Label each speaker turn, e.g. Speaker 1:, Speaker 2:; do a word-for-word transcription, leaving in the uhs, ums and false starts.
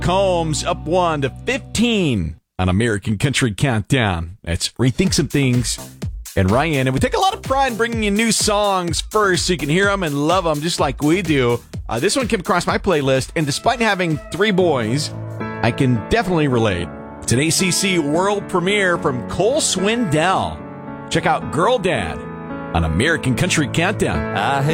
Speaker 1: Combs up one to fifteen on American Country Countdown. That's Rethink Some Things and Ryan. And we take a lot of pride in bringing you new songs first so you can hear them and love them just like we do. Uh, this one came across my playlist, and despite having three boys, I can definitely relate. It's an A C C world premiere from Cole Swindell. Check out Girl Dad on American Country Countdown.
Speaker 2: I